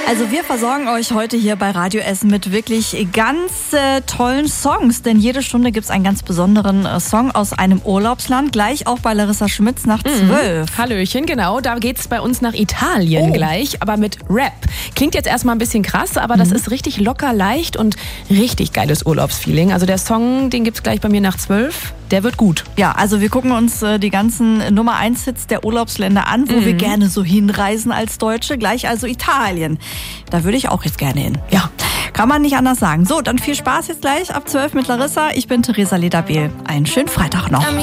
Also wir versorgen euch heute hier bei Radio Essen mit wirklich ganz tollen Songs, denn jede Stunde gibt's einen ganz besonderen Song aus einem Urlaubsland, gleich auch bei Larissa Schmitz nach 12. Hallöchen, genau, da geht's bei uns nach Italien gleich, aber mit Rap. Klingt jetzt erstmal ein bisschen krass, aber das ist richtig locker, leicht und richtig geiles Urlaubsfeeling. Also der Song, den gibt's gleich bei mir nach 12, der wird gut. Ja, also wir gucken uns die ganzen Nummer-1-Hits der Urlaubsländer an, wo wir gerne so hinreisen als Deutsche, gleich also Italien. Da würde ich auch jetzt gerne hin. Ja, kann man nicht anders sagen. So, dann viel Spaß jetzt gleich ab 12 mit Larissa. Ich bin Theresa Lederbehl. Einen schönen Freitag noch.